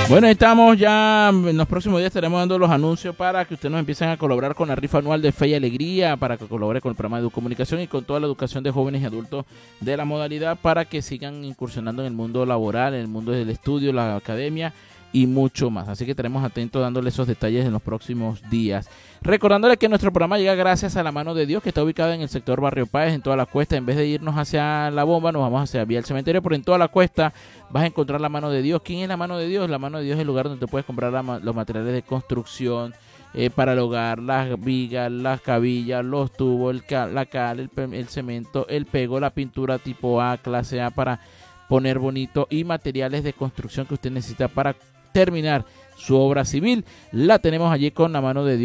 Bueno, estamos ya, en los próximos días estaremos dando los anuncios para que ustedes nos empiecen a colaborar con la rifa anual de Fe y Alegría, para que colabore con el programa de Educomunicación y con toda la educación de jóvenes y adultos de la modalidad para que sigan incursionando en el mundo laboral, en el mundo del estudio, la academia y mucho más. Así que estaremos atentos dándole esos detalles en los próximos días. Recordándole que nuestro programa llega gracias a la mano de Dios, que está ubicada en el sector Barrio Páez, en toda la cuesta. En vez de irnos hacia la bomba, nos vamos hacia vía el cementerio, pero en toda la cuesta vas a encontrar la mano de Dios. ¿Quién es la mano de Dios? La mano de Dios es el lugar donde te puedes comprar los materiales de construcción para el hogar, las vigas, las cabillas, los tubos, la cal, el cemento, el pego, la pintura tipo A, clase A para poner bonito y materiales de construcción que usted necesita para terminar su obra civil. La tenemos allí con la mano de Dios.